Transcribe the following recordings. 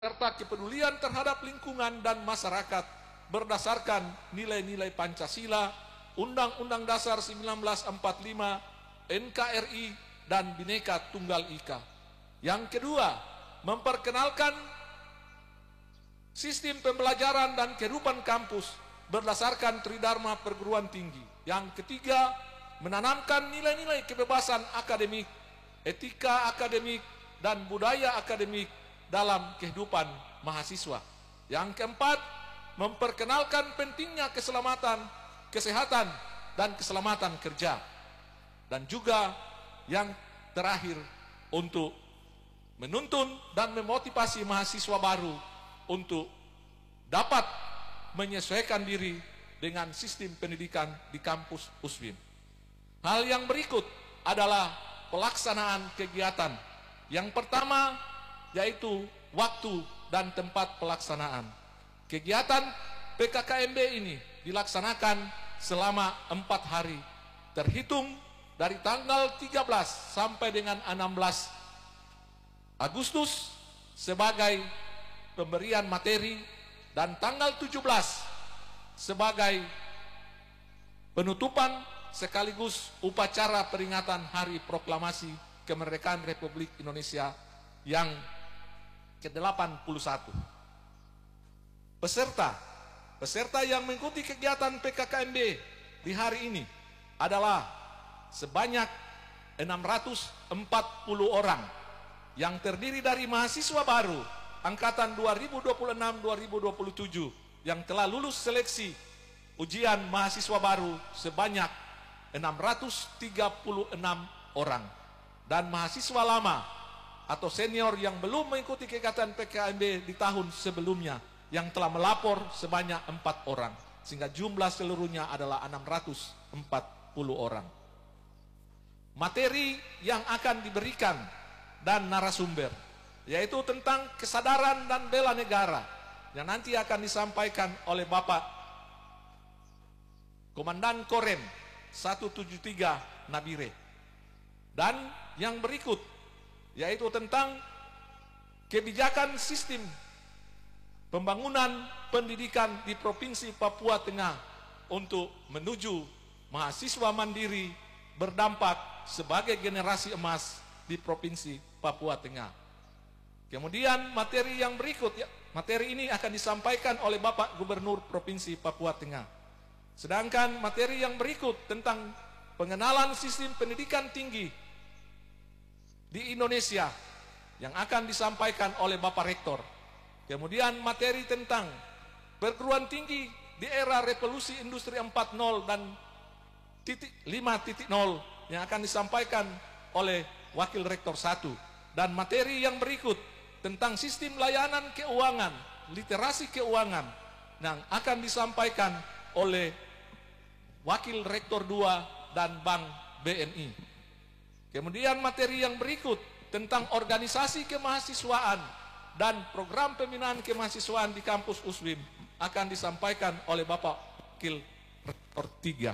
serta kepedulian terhadap lingkungan dan masyarakat berdasarkan nilai-nilai Pancasila, Undang-Undang Dasar 1945, NKRI, dan Bhinneka Tunggal Ika. Yang kedua, memperkenalkan sistem pembelajaran dan kehidupan kampus berdasarkan Tridharma perguruan tinggi. Yang ketiga, menanamkan nilai-nilai kebebasan akademik, etika akademik, dan budaya akademik dalam kehidupan mahasiswa. Yang keempat, memperkenalkan pentingnya keselamatan, kesehatan, dan keselamatan kerja. Dan juga yang terakhir, untuk menuntun dan memotivasi mahasiswa baru untuk dapat menyesuaikan diri dengan sistem pendidikan di kampus USWIM. Hal yang berikut adalah pelaksanaan kegiatan. Yang pertama yaitu waktu dan tempat pelaksanaan. Kegiatan PKKMB ini dilaksanakan selama 4 hari, terhitung dari tanggal 13 sampai dengan 16 Agustus sebagai pemberian materi, dan tanggal 17 sebagai penutupan sekaligus upacara peringatan Hari Proklamasi Kemerdekaan Republik Indonesia yang ke-81. Peserta yang mengikuti kegiatan PKKMB di hari ini adalah sebanyak 640 orang yang terdiri dari mahasiswa baru angkatan 2026-2027 yang telah lulus seleksi ujian mahasiswa baru sebanyak 636 orang, dan mahasiswa lama atau senior yang belum mengikuti kegiatan PKKMB di tahun sebelumnya yang telah melapor sebanyak 4 orang, sehingga jumlah seluruhnya adalah 640 orang. Materi yang akan diberikan dan narasumber yaitu tentang kesadaran dan bela negara yang nanti akan disampaikan oleh Bapak Komandan Korem 173 Nabire. Dan yang berikut yaitu tentang kebijakan sistem pembangunan pendidikan di Provinsi Papua Tengah untuk menuju mahasiswa mandiri berdampak sebagai generasi emas di Provinsi Papua Tengah. Kemudian materi yang berikut, materi ini akan disampaikan oleh Bapak Gubernur Provinsi Papua Tengah. Sedangkan materi yang berikut tentang pengenalan sistem pendidikan tinggi di Indonesia yang akan disampaikan oleh Bapak Rektor. Kemudian materi tentang perguruan tinggi di era revolusi industri 4.0 dan 5.0 yang akan disampaikan oleh Wakil Rektor 1. Dan materi yang berikut tentang sistem layanan keuangan, literasi keuangan yang akan disampaikan oleh Wakil Rektor 2 dan Bank BNI. Kemudian materi yang berikut tentang organisasi kemahasiswaan dan program pembinaan kemahasiswaan di kampus USWIM akan disampaikan oleh Bapak Wakil Rektor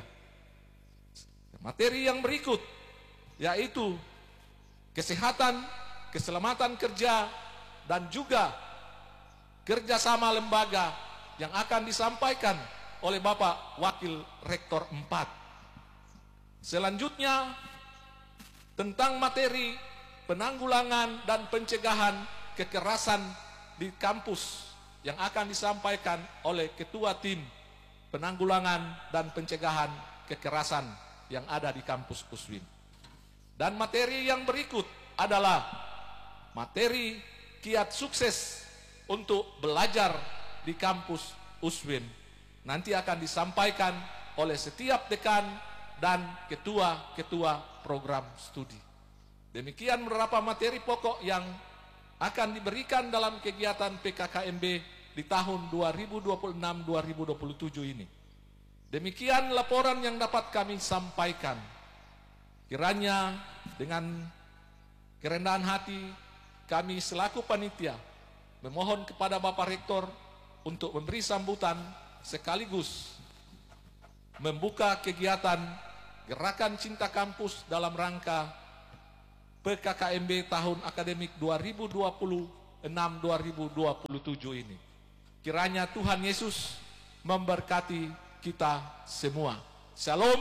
3. Materi yang berikut yaitu kesehatan, keselamatan kerja, dan juga kerjasama lembaga yang akan disampaikan oleh Bapak Wakil Rektor 4. Selanjutnya tentang materi penanggulangan dan pencegahan kekerasan di kampus yang akan disampaikan oleh Ketua Tim Penanggulangan dan Pencegahan Kekerasan yang ada di kampus USWIM. Dan materi yang berikut adalah materi kiat sukses untuk belajar di kampus USWIM. Nanti akan disampaikan oleh setiap dekan dan ketua-ketua program studi. Demikian beberapa materi pokok yang akan diberikan dalam kegiatan PKKMB di tahun 2026-2027 ini. Demikian laporan yang dapat kami sampaikan. Kiranya dengan kerendahan hati kami selaku panitia memohon kepada Bapak Rektor untuk memberi sambutan sekaligus membuka kegiatan Gerakan Cinta Kampus dalam rangka PKKMB tahun akademik 2026 6/2027 ini. Kiranya Tuhan Yesus memberkati kita semua. Shalom.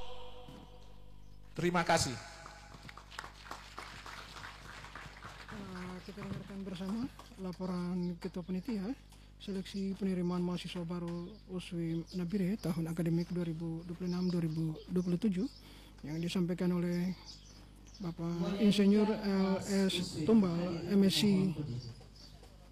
Terima kasih. Kita dengarkan bersama laporan Ketua Panitia Seleksi Penerimaan Mahasiswa Baru USW Nabire tahun akademik 2026-2027 yang disampaikan oleh Bapak Insinyur LS Tumbal, MSc